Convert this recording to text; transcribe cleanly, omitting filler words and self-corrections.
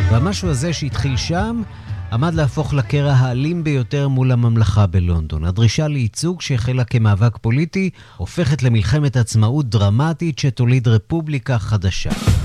והמשהו הזה שהתחיל שם עמד להפוך לקרע האלים ביותר מול הממלכה בלונדון. הדרישה לייצוג שהחלה כמאבק פוליטי הופכת למלחמת עצמאות דרמטית שתוליד רפובליקה חדשה.